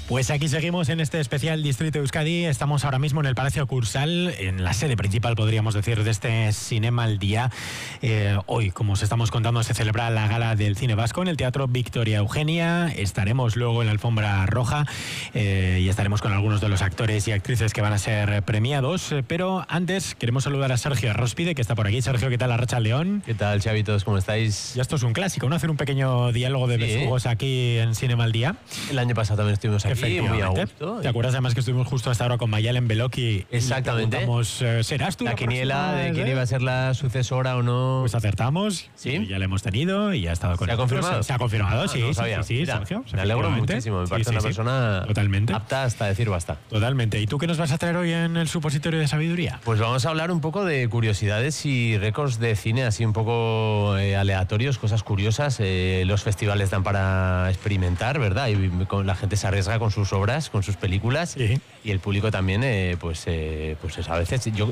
Pues aquí seguimos en este especial Distrito Euskadi. Estamos ahora mismo en el Palacio Cursal, en la sede principal, podríamos decir, de este Cinema al Día. Hoy, como os estamos contando, se celebra la Gala del Cine Vasco en el Teatro Victoria Eugenia. Estaremos luego en la Alfombra Roja y estaremos con algunos de los actores y actrices que van a ser premiados. Pero antes queremos saludar a Sergio Arróspide, que está por aquí. Sergio, ¿qué tal? Arratsaldeón. ¿Qué tal, chavitos? ¿Cómo estáis? Ya esto es un clásico, ¿no? Hacer un pequeño diálogo de besugos aquí en Cinema al Día. El año pasado también estuvimos aquí, muy a gusto. ¿Te acuerdas además que estuvimos justo hasta ahora con Mayalen Beloki? Exactamente. ¿Serás tú la quiniela de quién iba a ser la sucesora o no? Pues acertamos. ¿Sí? Ya la hemos tenido y ya ha estado con nosotros. ¿Se ha confirmado? Se ha confirmado, sí, no sí, Mira, Sergio. me alegro muchísimo. Me parece una persona totalmente apta hasta decir basta. Totalmente. ¿Y tú qué nos vas a traer hoy en el supositorio de sabiduría? Pues vamos a hablar un poco de curiosidades y récords de cine, así un poco aleatorios, cosas curiosas. Los festivales dan para experimentar, ¿verdad? Y la gente se arriesga con sus obras, con sus películas. Sí. Y el público también, pues eso, a veces yo